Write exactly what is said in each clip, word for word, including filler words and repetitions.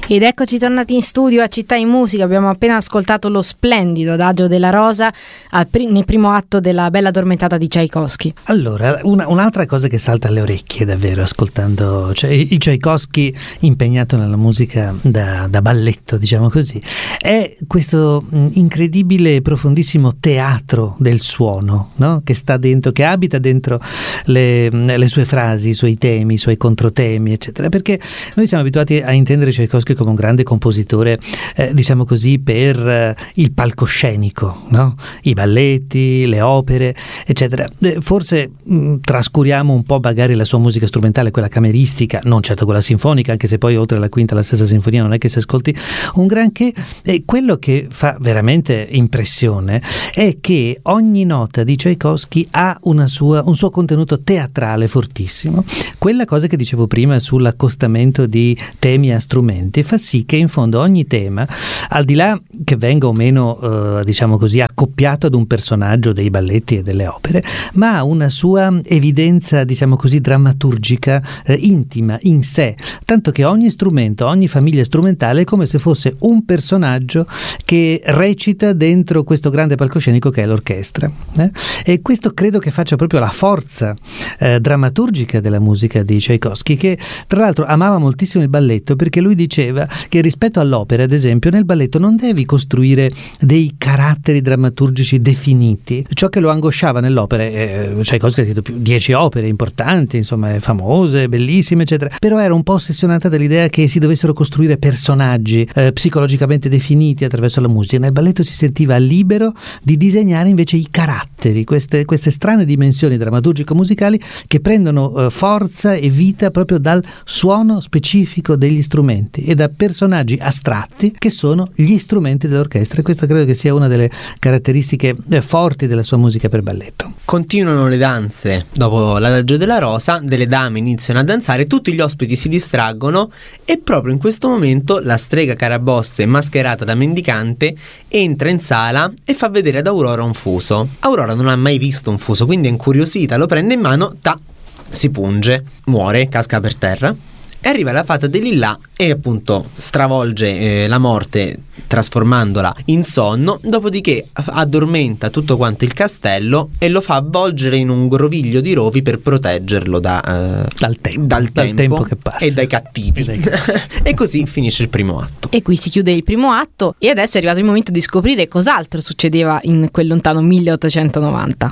Ed eccoci tornati in studio a Città in Musica. Abbiamo appena ascoltato lo splendido Adagio della Rosa al pri- nel primo atto della Bella Addormentata di Tchaikovsky. Allora, una, un'altra cosa che salta alle orecchie davvero ascoltando, cioè, il Tchaikovsky impegnato nella musica da, da balletto, diciamo così, è questo mh, incredibile e profondissimo teatro del suono, no? Che sta dentro, che abita dentro le, le sue frasi, i suoi temi, i suoi controtemi, eccetera. Perché noi siamo abituati a intendere Tchaikovsky come un grande compositore, eh, diciamo così, per eh, il palcoscenico, no? I balletti, le opere, eccetera. Eh, forse mh, trascuriamo un po' magari la sua musica strumentale, quella cameristica, non certo quella sinfonica, anche se poi oltre alla quinta e alla sesta sinfonia non è che si ascolti un granché. E quello che fa veramente impressione è che ogni nota di Tchaikovsky ha una sua, un suo contenuto teatrale fortissimo. Quella cosa che dicevo prima sull'accostamento di temi a strumenti fa sì che in fondo ogni tema, al di là che venga o meno eh, diciamo così accoppiato ad un personaggio dei balletti e delle opere, ma ha una sua evidenza, diciamo così, drammaturgica eh, intima in sé, tanto che ogni strumento, ogni famiglia strumentale è come se fosse un personaggio che recita dentro questo grande palcoscenico che è l'orchestra, eh? E questo credo che faccia proprio la forza eh, drammaturgica della musica di Tchaikovsky, che tra l'altro amava moltissimo il balletto, perché lui diceva che rispetto all'opera, ad esempio, nel balletto non devi costruire dei caratteri drammaturgici definiti. Ciò che lo angosciava nell'opera, eh, Tchaikovsky ha scritto più dieci opere importanti, insomma, famose, bellissime, eccetera, però era un po' ossessionata dall'idea che si dovessero costruire personaggi eh, psicologicamente definiti attraverso la musica. Nel balletto si sentiva libero di disegnare invece i caratteri, queste, queste strane dimensioni drammaturgico-musicali che prendono eh, forza e vita proprio dal suono specifico degli strumenti e da personaggi astratti che sono gli strumenti dell'orchestra. E questa credo che sia una delle caratteristiche eh, forti della sua musica per balletto. Continuano le danze. Dopo l'Adagio della Rosa, delle dame iniziano a danzare, tutti gli ospiti si distraggono e proprio in questo momento la strega Carabosse, mascherata da mendicante, entra in sala e fa vedere ad Aurora un fuso. Aurora non ha mai visto un fuso, quindi è incuriosita, lo prende in mano, ta, si punge, muore, casca per terra. E arriva la fata di Lillà e appunto stravolge eh, la morte trasformandola in sonno, dopodiché addormenta tutto quanto il castello e lo fa avvolgere in un groviglio di rovi per proteggerlo da, eh, dal, tempo, dal, dal tempo, tempo che passa e dai cattivi. E, dai cattivi. E così finisce il primo atto. E qui si chiude il primo atto e adesso è arrivato il momento di scoprire cos'altro succedeva in quel lontano milleottocentonovanta.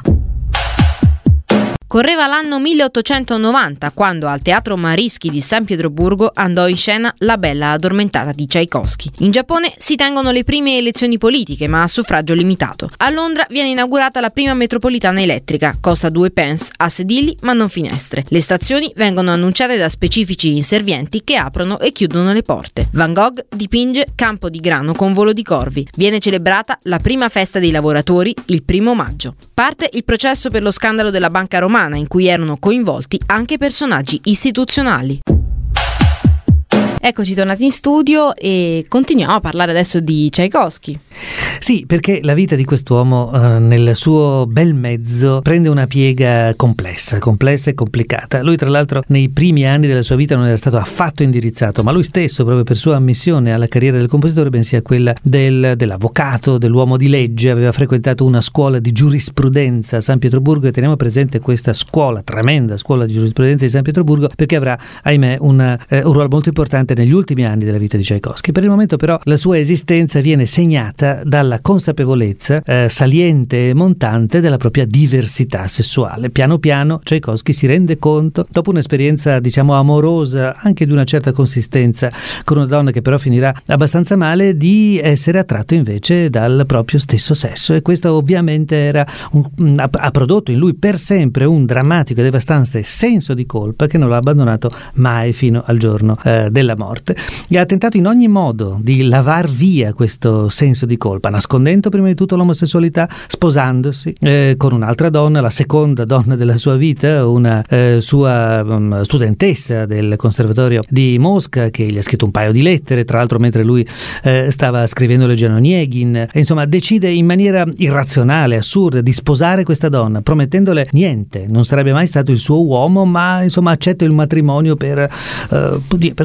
Correva l'anno milleottocentonovanta quando al Teatro Marischi di San Pietroburgo andò in scena La Bella Addormentata di Tchaikovsky. In Giappone si tengono le prime elezioni politiche, ma a suffragio limitato. A Londra viene inaugurata la prima metropolitana elettrica, costa due pence, ha sedili ma non finestre. Le stazioni vengono annunciate da specifici inservienti che aprono e chiudono le porte. Van Gogh dipinge Campo di grano con volo di corvi. Viene celebrata la prima festa dei lavoratori il primo maggio. Parte il processo per lo scandalo della Banca Romana, in cui erano coinvolti anche personaggi istituzionali. Eccoci tornati in studio e continuiamo a parlare adesso di Tchaikovsky. Sì, perché la vita di quest'uomo eh, nel suo bel mezzo prende una piega complessa, complessa e complicata. Lui tra l'altro nei primi anni della sua vita non era stato affatto indirizzato, ma lui stesso, proprio per sua ammissione alla carriera del compositore, bensì a quella del, dell'avvocato, dell'uomo di legge, aveva frequentato una scuola di giurisprudenza a San Pietroburgo, e teniamo presente questa scuola, tremenda scuola di giurisprudenza di San Pietroburgo, perché avrà, ahimè, una, eh, un ruolo molto importante negli ultimi anni della vita di Tchaikovsky. Per il momento però la sua esistenza viene segnata dalla consapevolezza eh, saliente e montante della propria diversità sessuale. Piano piano Tchaikovsky si rende conto, dopo un'esperienza diciamo amorosa anche di una certa consistenza con una donna che però finirà abbastanza male, di essere attratto invece dal proprio stesso sesso, e questo ovviamente era un, ha, ha prodotto in lui per sempre un drammatico e devastante senso di colpa che non l'ha abbandonato mai fino al giorno eh, della morte, e ha tentato in ogni modo di lavar via questo senso di colpa, nascondendo prima di tutto l'omosessualità, sposandosi eh, con un'altra donna, la seconda donna della sua vita, una eh, sua um, studentessa del Conservatorio di Mosca, che gli ha scritto un paio di lettere, tra l'altro mentre lui eh, stava scrivendo Elegiano Onegin. E, insomma, decide in maniera irrazionale, assurda, di sposare questa donna, promettendole niente, non sarebbe mai stato il suo uomo, ma insomma accetta il matrimonio per, eh, per conservare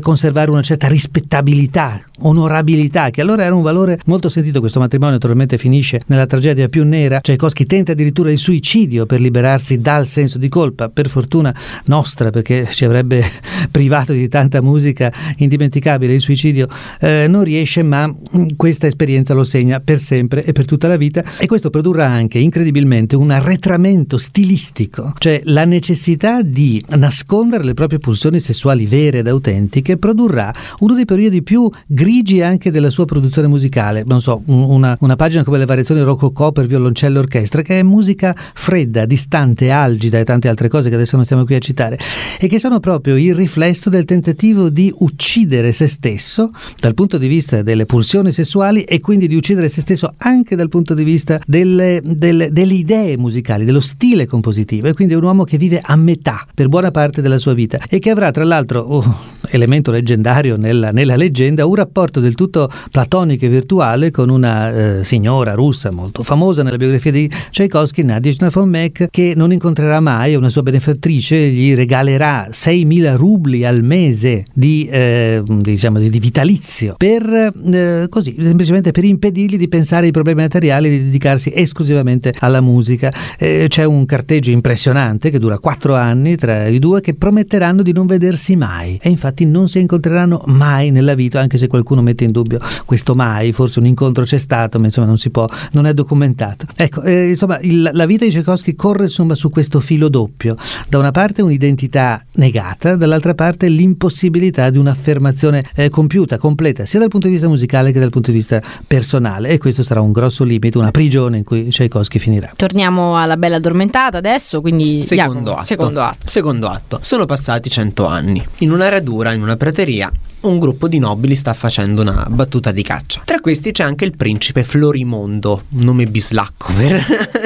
dare una certa rispettabilità, onorabilità, che allora era un valore molto sentito. Questo matrimonio naturalmente finisce nella tragedia più nera. Tchaikovsky tenta addirittura il suicidio per liberarsi dal senso di colpa, per fortuna nostra, perché ci avrebbe privato di tanta musica indimenticabile. Il suicidio eh, non riesce, ma questa esperienza lo segna per sempre e per tutta la vita, e questo produrrà anche incredibilmente un arretramento stilistico, cioè la necessità di nascondere le proprie pulsioni sessuali vere ed autentiche produrrà uno dei periodi più grigi anche della sua produzione musicale. Non so, una, una pagina come le variazioni rococò per violoncello e orchestra, che è musica fredda, distante, algida e tante altre cose che adesso non stiamo qui a citare, e che sono proprio il riflesso del tentativo di uccidere se stesso dal punto di vista delle pulsioni sessuali, e quindi di uccidere se stesso anche dal punto di vista delle, delle, delle idee musicali, dello stile compositivo. E quindi è un uomo che vive a metà per buona parte della sua vita, e che avrà tra l'altro, oh, elemento leggendario nella, nella leggenda, un rapporto del tutto platonico e virtuale con una eh, signora russa molto famosa nella biografia di Tchaikovsky, Nadezhda von Meck, che non incontrerà mai. Una sua benefattrice gli regalerà seimila rubli al mese di, eh, diciamo, di vitalizio per eh, così, semplicemente per impedirgli di pensare ai problemi materiali e di dedicarsi esclusivamente alla musica. Eh, c'è un carteggio impressionante che dura quattro anni tra i due, che prometteranno di non vedersi mai, e infatti non si incontreranno mai nella vita, anche se qualcuno mette in dubbio questo mai. Forse un incontro c'è stato, ma insomma non si può, non è documentato. Ecco, eh, insomma il, la vita di Tchaikovsky corre insomma su questo filo doppio: da una parte un'identità negata, dall'altra parte l'impossibilità di un'affermazione eh, compiuta, completa, sia dal punto di vista musicale che dal punto di vista personale, e questo sarà un grosso limite, una prigione in cui Tchaikovsky finirà. Torniamo alla Bella Addormentata adesso, quindi secondo atto. secondo atto. Secondo atto. Sono passati cento anni. In una radura, in una prateria, un gruppo di nobili sta facendo una battuta di caccia. Tra questi c'è anche il principe Florimondo, un nome bislacco per,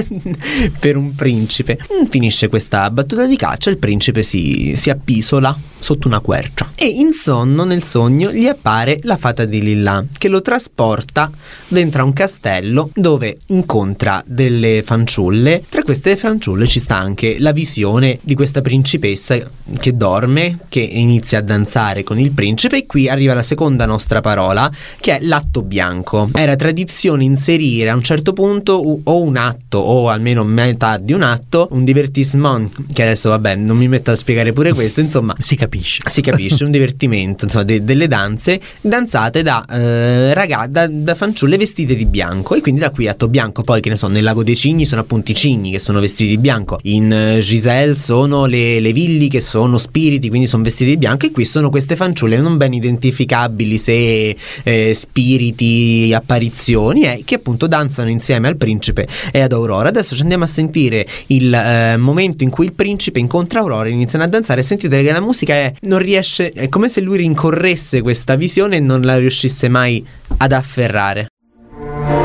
per un principe. Finisce questa battuta di caccia, il principe si, si appisola sotto una quercia, e in sonno, nel sogno, gli appare la fata di Lilla, che lo trasporta dentro a un castello dove incontra delle fanciulle. Tra queste fanciulle ci sta anche la visione di questa principessa che dorme, che inizia a danzare con il principe. E qui arriva la seconda nostra parola, che è l'atto bianco. Era tradizione inserire a un certo punto o un atto, o almeno metà di un atto, un divertissement, che adesso vabbè non mi metto a spiegare pure questo, insomma si capisce si capisce un divertimento, insomma, de- delle danze danzate da, eh, ragazze, da, da fanciulle vestite di bianco. E quindi da qui atto bianco. Poi, che ne so, nel Lago dei Cigni sono appunto i cigni che sono vestiti di bianco, in uh, Giselle sono le, le villi che sono spiriti, quindi sono vestiti di bianco, e qui sono queste fanciulle non ben identificabili se eh, spiriti, apparizioni, eh, che appunto danzano insieme al principe e ad Aurora. Adesso ci andiamo a sentire il eh, momento in cui il principe incontra Aurora, iniziano a danzare, e sentite che la musica è, non riesce, è come se lui rincorresse questa visione e non la riuscisse mai ad afferrare.